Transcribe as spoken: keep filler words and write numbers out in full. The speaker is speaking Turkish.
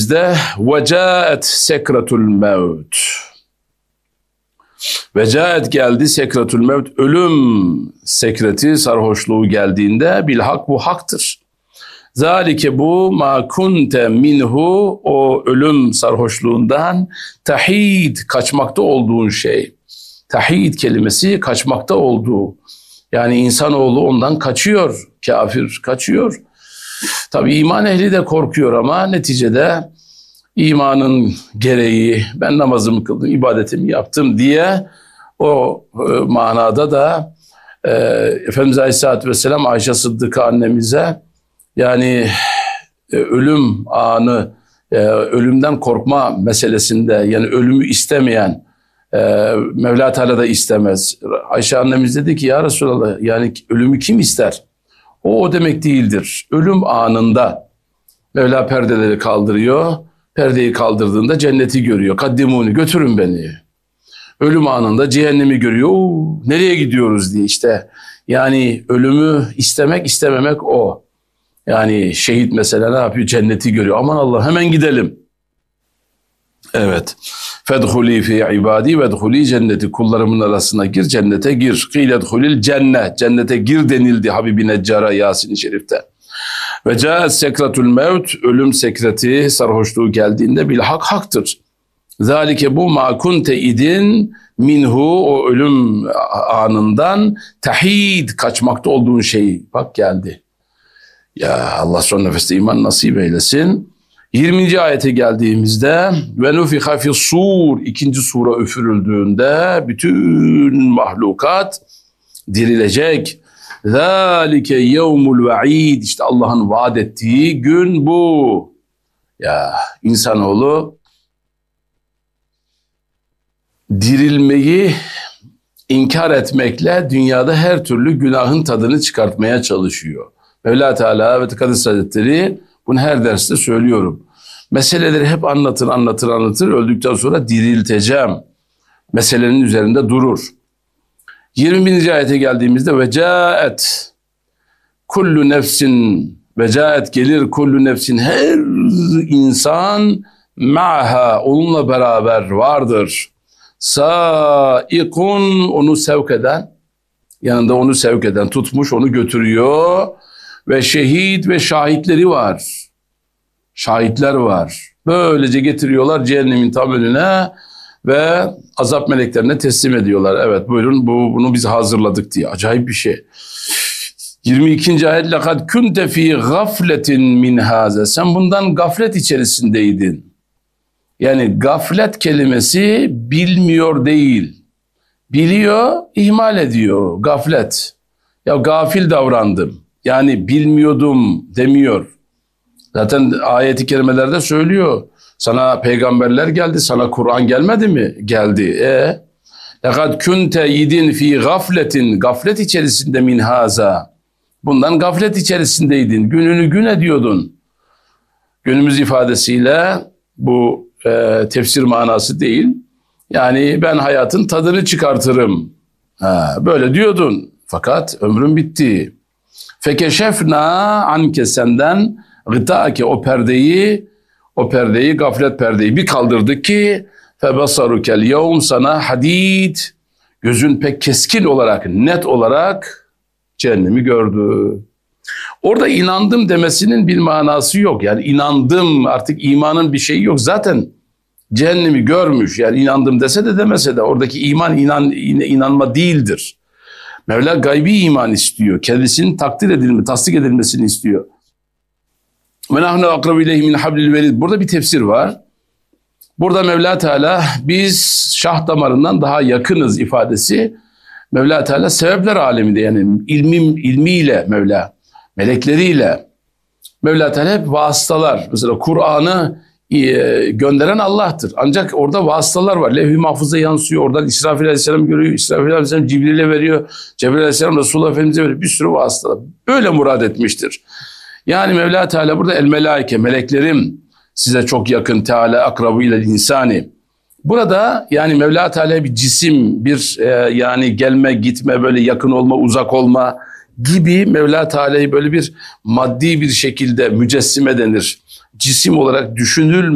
geldiğimizde vecaet sekretul mevt. Vecaet geldi sekretul mevt. Ölüm sekreti, sarhoşluğu geldiğinde bilhak bu haktır. Zalike bu ma kunte minhu, o ölüm sarhoşluğundan tahid, kaçmakta olduğun şey. Tahid kelimesi kaçmakta olduğu. Yani insanoğlu ondan kaçıyor. Kafir kaçıyor. Tabi iman ehli de korkuyor ama neticede imanın gereği ben namazımı kıldım, ibadetimi yaptım diye o e, manada da e, Efendimiz Aleyhisselatü Vesselam Ayşe Sıddıka annemize yani e, ölüm anı, e, ölümden korkma meselesinde, yani ölümü istemeyen, e, Mevla Teala da istemez. Ayşe annemiz dedi ki ya Resulallah, yani ölümü kim ister? O, o demek değildir. Ölüm anında Mevla perdeleri kaldırıyor. Perdeyi kaldırdığında cenneti görüyor. Kaddimuni, götürün beni. Ölüm anında cehennemi görüyor. Oo, nereye gidiyoruz diye işte. Yani ölümü istemek istememek o. Yani şehit mesela ne yapıyor? Cenneti görüyor. Aman Allah, hemen gidelim. Evet. Fedhuli fi ibadi vedhuli cenneti. Kullarımın arasına gir, cennete gir. Kıyledhulil cennet. Cennete gir denildi Habibi Neccar'a Yasin-i Şerif'te. Ve caet sekretul mevt, ölüm sekreti, sarhoşluğu geldiğinde bilhak haktır. Zalike bu ma kunte idin minhu, o ölüm anından tahid, kaçmakta olduğun şey. Bak geldi. Ya Allah son nefeste iman nasip eylesin. yirminci ayete geldiğimizde ve nufiha fi sur, ikinci sura üfürüldüğünde bütün mahlukat dirilecek. Zalike yevmul vaid, işte Allah'ın vaad ettiği gün bu. Ya insanoğlu dirilmeyi inkar etmekle dünyada her türlü günahın tadını çıkartmaya çalışıyor. Mevla Teala ve Tekaddes Hazretleri bunu her derste söylüyorum. Meseleleri hep anlatır, anlatır, anlatır. Öldükten sonra dirilteceğim. Meselenin üzerinde durur. yirmi birinci ayete geldiğimizde vecaet kullu nefsin, vecaet gelir kullu nefsin, her insan ma'ha, onunla beraber vardır. Saikun, onu sevk eden, yanında onu sevk eden, tutmuş onu götürüyor. Ve şehit ve şahitleri var. Şahitler var. Böylece getiriyorlar cehennemin tam önüne ve azap meleklerine teslim ediyorlar. Evet buyurun, bu bunu biz hazırladık diye. Acayip bir şey. yirmi ikinci ayet lekad kunte fi gafletin min haza. Sen bundan gaflet içerisindeydin. Yani gaflet kelimesi bilmiyor değil. Biliyor, ihmal ediyor. Gaflet. Ya gafil davrandım. Yani bilmiyordum demiyor. Zaten ayet-i kerimelerde söylüyor. Sana peygamberler geldi, sana Kur'an gelmedi mi? Geldi. E lekad kunte idin fi gafletin, gaflet içerisinde min haza. Bundan gaflet içerisindeydin. Gününü gün ediyordun. Günümüz ifadesiyle bu e, tefsir manası değil. Yani ben hayatın tadını çıkartırım. Ha, böyle diyordun. Fakat ömrün bitti. Fekeşefna anke, senden gıtake, o perdeyi, o perdeyi, gaflet perdeyi bir kaldırdık ki febesarukel yevm, sana hadid, gözün pek keskin olarak, net olarak cehennemi gördü. Orada inandım demesinin bir manası yok. Yani inandım, artık imanın bir şeyi yok. Zaten cehennemi görmüş. Yani inandım dese de demese de oradaki iman inan, inanma değildir. Mevla gaybi iman istiyor. Kendisinin takdir edilme, tasdik edilmesini istiyor. Ve nahnu akrabu ileyhi min hablil verid. Burada bir tefsir var. Burada Mevla Teala biz şah damarından daha yakınız ifadesi. Mevla Teala sebepler aleminde, yani ilmim ilmiyle Mevla, melekleriyle. Mevla Teala hep vasıtalar. Mesela Kur'an'ı e, gönderen Allah'tır. Ancak orada vasıtalar var. Levh-i Mahfuz'a yansıyor. Oradan İsrafil Aleyhisselam görüyor. İsrafil Aleyhisselam Cibril'e veriyor. Cebrail Aleyhisselam Resulullah Efendimiz'e veriyor. Bir sürü vasıtalar. Böyle murad etmiştir. Yani Mevla Teala burada el melaike, meleklerim size çok yakın, Teala akrabu ile insani. Burada yani Mevla Teala bir cisim, bir e, yani gelme gitme, böyle yakın olma, uzak olma gibi Mevla Teala'yı böyle bir maddi bir şekilde mücessime denir. Cisim olarak düşünülmüyor.